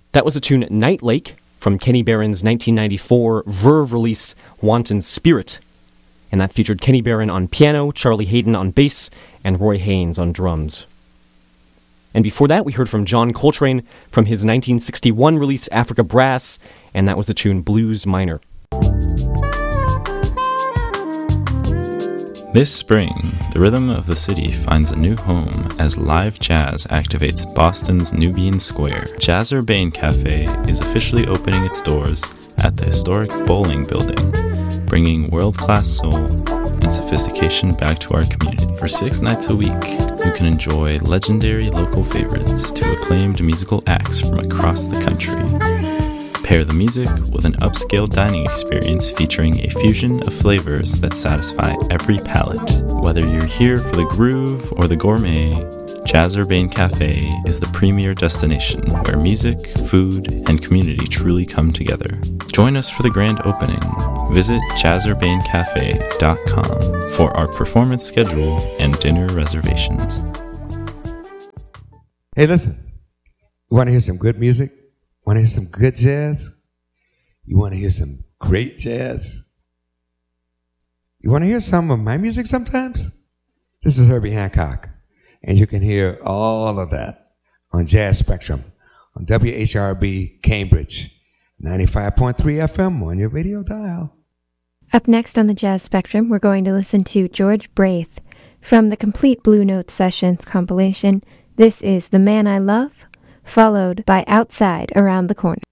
That was the tune Night Lake from Kenny Barron's 1994 Verve release Wanton Spirit. And that featured Kenny Barron on piano, Charlie Hayden on bass, and Roy Haynes on drums. And before that, we heard from John Coltrane from his 1961 release Africa Brass, and that was the tune Blues Minor. This spring, the rhythm of the city finds a new home as live jazz activates Boston's Nubian Square. Jazz Urbane Cafe is officially opening its doors at the historic Bowling Building, bringing world-class soul and sophistication back to our community. For 6 nights a week, you can enjoy legendary local favorites to acclaimed musical acts from across the country. Pair the music with an upscale dining experience featuring a fusion of flavors that satisfy every palate. Whether you're here for the groove or the gourmet, Jazz Urbane Cafe is the premier destination where music, food, and community truly come together. Join us for the grand opening. Visit jazzurbanecafe.com for our performance schedule and dinner reservations. Hey, listen. You want to hear some good music? Want to hear some good jazz? You want to hear some great jazz? You want to hear some of my music sometimes? This is Herbie Hancock, and you can hear all of that on Jazz Spectrum on WHRB Cambridge, 95.3 FM on your radio dial. Up next on the Jazz Spectrum, we're going to listen to George Braith from the Complete Blue Note Sessions compilation. This is The Man I Love, followed by Outside Around the Corner.